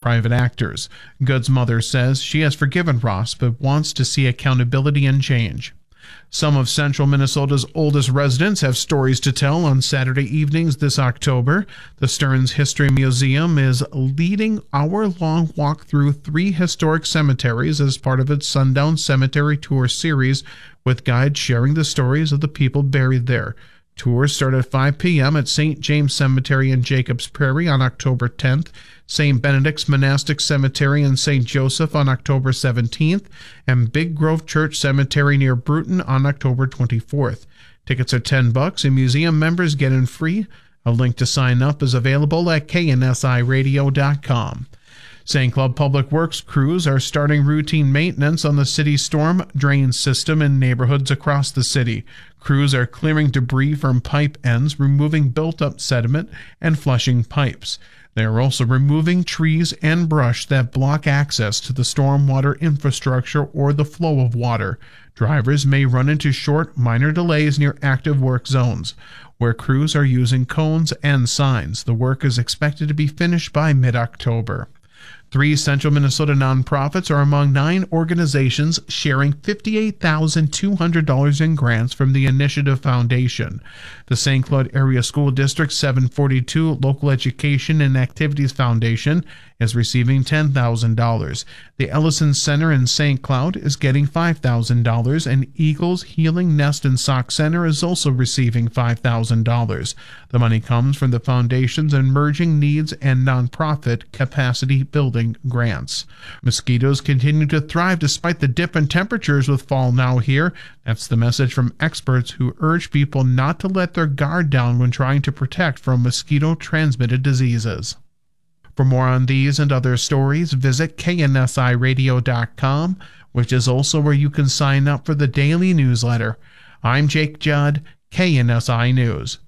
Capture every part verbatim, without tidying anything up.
private actors. Good's mother says she has forgiven Ross but wants to see accountability and change. Some of central Minnesota's oldest residents have stories to tell on Saturday evenings this October. The Stearns History Museum is leading hour-long walk through three historic cemeteries as part of its Sundown Cemetery Tour series, with guides sharing the stories of the people buried there. Tours start at five p.m. at Saint James Cemetery in Jacobs Prairie on October tenth, Saint Benedict's Monastic Cemetery in Saint Joseph on October seventeenth, and Big Grove Church Cemetery near Bruton on October twenty-fourth. Tickets are ten bucks and museum members get in free. A link to sign up is available at K N S I radio dot com. Saint Cloud Public Works crews are starting routine maintenance on the city's storm drain system in neighborhoods across the city. Crews are clearing debris from pipe ends, removing built-up sediment, and flushing pipes. They are also removing trees and brush that block access to the stormwater infrastructure or the flow of water. Drivers may run into short, minor delays near active work zones, where crews are using cones and signs. The work is expected to be finished by mid-October. Three Central Minnesota nonprofits are among nine organizations sharing fifty-eight thousand two hundred dollars in grants from the Initiative Foundation. The Saint Cloud Area School District seven forty-two Local Education and Activities Foundation is receiving ten thousand dollars. The Ellison Center in Saint Cloud is getting five thousand dollars, and Eagles Healing Nest and Sock Center is also receiving five thousand dollars. The money comes from the foundation's Emerging Needs and Nonprofit Capacity Building grants. Mosquitoes continue to thrive despite the dip in temperatures with fall now here. That's the message from experts who urge people not to let their guard down when trying to protect from mosquito-transmitted diseases. For more on these and other stories, visit K N S I radio dot com, which is also where you can sign up for the daily newsletter. I'm Jake Judd, K N S I News.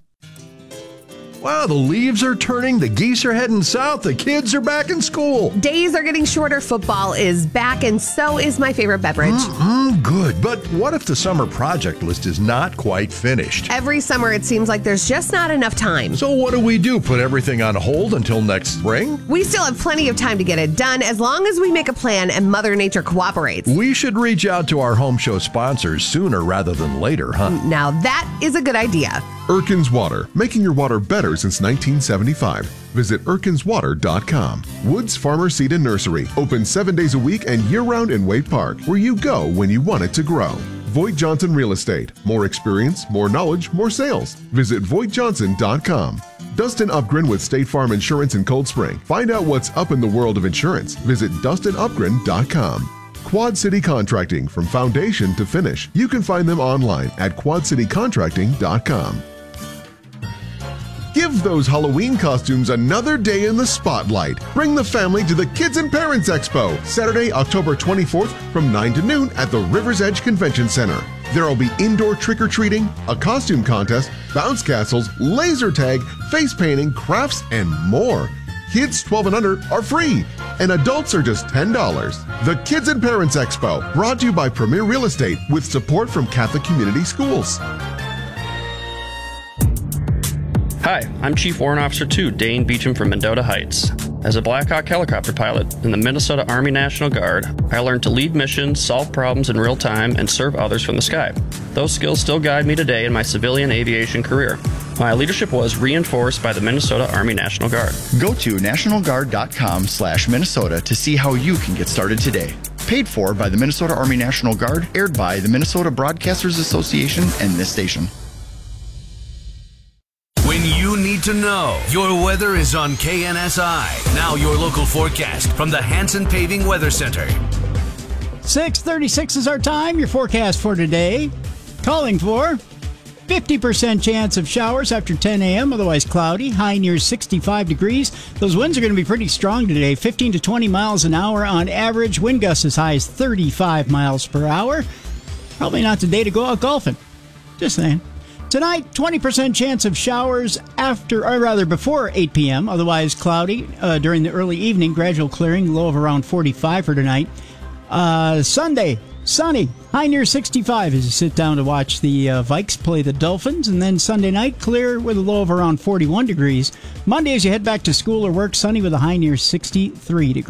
Wow, the leaves are turning, the geese are heading south, the kids are back in school. Days are getting shorter, football is back, and so is my favorite beverage. Mm-hmm, good, but what if the summer project list is not quite finished? Every summer it seems like there's just not enough time. So what do we do, put everything on hold until next spring? We still have plenty of time to get it done as long as we make a plan and Mother Nature cooperates. We should reach out to our home show sponsors sooner rather than later, huh? Now that is a good idea. Erkins Water, making your water better since nineteen seventy-five. Visit erkins water dot com. Woods Farmer Seed and Nursery, open seven days a week and year-round in Wade Park, where you go when you want it to grow. Voigt Johnson Real Estate, more experience, more knowledge, more sales. Visit voigt johnson dot com. Dustin Upgren with State Farm Insurance in Cold Spring. Find out what's up in the world of insurance. Visit dustin upgren dot com. Quad City Contracting, from foundation to finish. You can find them online at quad city contracting dot com. Give those Halloween costumes another day in the spotlight. Bring the family to the Kids and Parents Expo, Saturday, October twenty-fourth from nine to noon at the River's Edge Convention Center. There will be indoor trick-or-treating, a costume contest, bounce castles, laser tag, face painting, crafts, and more. Kids twelve and under are free, and adults are just ten dollars. The Kids and Parents Expo, brought to you by Premier Real Estate with support from Catholic Community Schools. Hi, I'm Chief Warrant Officer two, Dane Beecham from Mendota Heights. As a Black Hawk helicopter pilot in the Minnesota Army National Guard, I learned to lead missions, solve problems in real time, and serve others from the sky. Those skills still guide me today in my civilian aviation career. My leadership was reinforced by the Minnesota Army National Guard. Go to national guard dot com slash Minnesota to see how you can get started today. Paid for by the Minnesota Army National Guard, aired by the Minnesota Broadcasters Association and this station. When you need to know, your weather is on K N S I. Now your local forecast from the Hanson Paving Weather Center. six thirty-six is our time. Your forecast for today. Calling for fifty percent chance of showers after ten a.m., otherwise cloudy, high near sixty-five degrees. Those winds are going to be pretty strong today, fifteen to twenty miles an hour on average. Wind gusts as high as thirty-five miles per hour. Probably not the day to go out golfing. Just saying. Tonight, twenty percent chance of showers after, or rather before eight p.m., otherwise cloudy uh, during the early evening, gradual clearing, low of around forty-five for tonight. Uh, Sunday, sunny, high near sixty-five as you sit down to watch the uh, Vikes play the Dolphins. And then Sunday night, clear with a low of around forty-one degrees. Monday, as you head back to school or work, sunny with a high near sixty-three degrees.